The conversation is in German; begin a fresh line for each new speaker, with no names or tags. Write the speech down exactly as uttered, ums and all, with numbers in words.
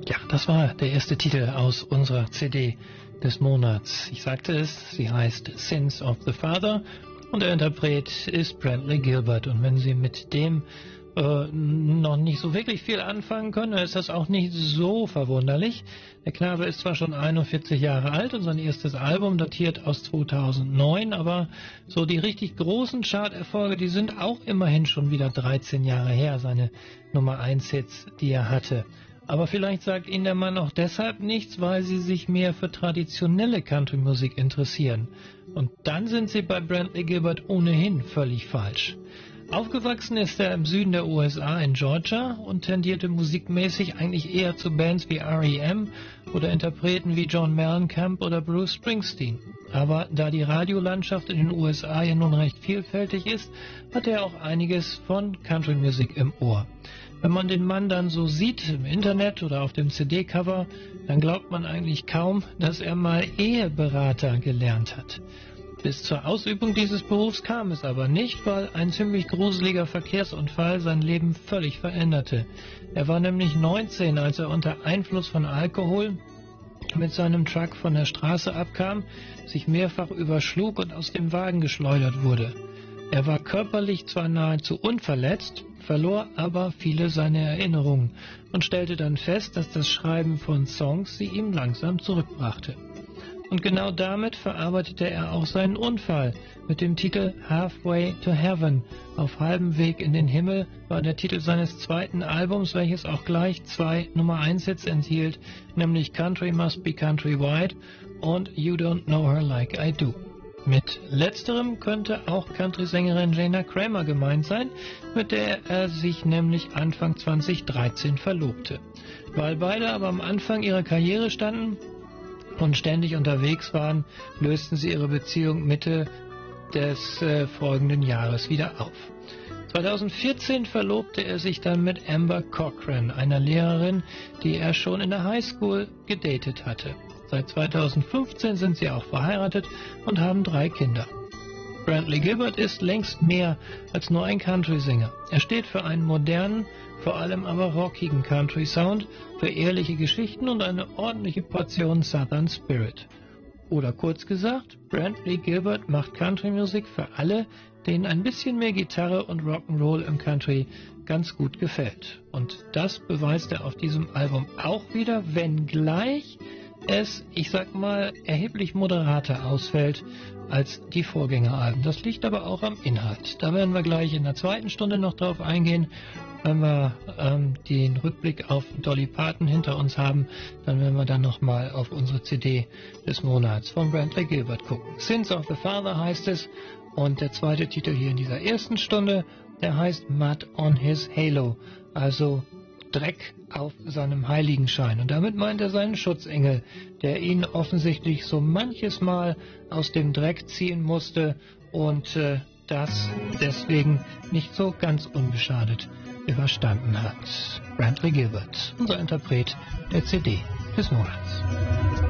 Ja, das war der erste Titel aus unserer C D des Monats. Ich sagte es, sie heißt Sins of the Father und der Interpret ist Brantley Gilbert. Und wenn Sie mit dem äh, noch nicht so wirklich viel anfangen können, dann ist das auch nicht so verwunderlich. Der Knabe ist zwar schon einundvierzig Jahre alt und sein erstes Album datiert aus zweitausendneun, aber so die richtig großen Charterfolge, die sind auch immerhin schon wieder dreizehn Jahre her, seine Nummer eins Hits, die er hatte. Aber vielleicht sagt Ihnen der Mann auch deshalb nichts, weil Sie sich mehr für traditionelle Country-Musik interessieren. Und dann sind Sie bei Brantley Gilbert ohnehin völlig falsch. Aufgewachsen ist er im Süden der U S A in Georgia und tendierte musikmäßig eigentlich eher zu Bands wie R E M oder Interpreten wie John Mellencamp oder Bruce Springsteen. Aber da die Radiolandschaft in den U S A ja nun recht vielfältig ist, hat er auch einiges von Country-Musik im Ohr. Wenn man den Mann dann so sieht im Internet oder auf dem C D-Cover, dann glaubt man eigentlich kaum, dass er mal Eheberater gelernt hat. Bis zur Ausübung dieses Berufs kam es aber nicht, weil ein ziemlich gruseliger Verkehrsunfall sein Leben völlig veränderte. Er war nämlich neunzehn, als er unter Einfluss von Alkohol mit seinem Truck von der Straße abkam, sich mehrfach überschlug und aus dem Wagen geschleudert wurde. Er war körperlich zwar nahezu unverletzt, verlor aber viele seiner Erinnerungen und stellte dann fest, dass das Schreiben von Songs sie ihm langsam zurückbrachte. Und genau damit verarbeitete er auch seinen Unfall. Mit dem Titel Halfway to Heaven, auf halbem Weg in den Himmel, war der Titel seines zweiten Albums, welches auch gleich zwei Nummer eins Hits enthielt, nämlich Country Must Be Country Wide und You Don't Know Her Like I Do. Mit letzterem könnte auch Country-Sängerin Jana Kramer gemeint sein, mit der er sich nämlich Anfang zweitausenddreizehn verlobte. Weil beide aber am Anfang ihrer Karriere standen und ständig unterwegs waren, lösten sie ihre Beziehung Mitte des äh, folgenden Jahres wieder auf. zweitausendvierzehn verlobte er sich dann mit Amber Cochran, einer Lehrerin, die er schon in der Highschool gedatet hatte. Seit zweitausendfünfzehn sind sie auch verheiratet und haben drei Kinder. Brantley Gilbert ist längst mehr als nur ein Country-Sänger. Er steht für einen modernen, vor allem aber rockigen Country-Sound, für ehrliche Geschichten und eine ordentliche Portion Southern Spirit. Oder kurz gesagt, Brantley Gilbert macht Country-Musik für alle, denen ein bisschen mehr Gitarre und Rock'n'Roll im Country ganz gut gefällt. Und das beweist er auf diesem Album auch wieder, wenngleich es, ich sag mal, erheblich moderater ausfällt als die Vorgängeralben. Das liegt aber auch am Inhalt. Da werden wir gleich in der zweiten Stunde noch drauf eingehen. Wenn wir ähm, den Rückblick auf Dolly Parton hinter uns haben, dann werden wir dann nochmal auf unsere C D des Monats von Brantley Gilbert gucken. Sins of the Father heißt es und der zweite Titel hier in dieser ersten Stunde, der heißt Mud on His Halo, also Dreck auf seinem Heiligenschein. Und damit meint er seinen Schutzengel, der ihn offensichtlich so manches Mal aus dem Dreck ziehen musste und äh, das deswegen nicht so ganz unbeschadet überstanden hat. Brantley Gilbert, unser Interpret der C D des Monats.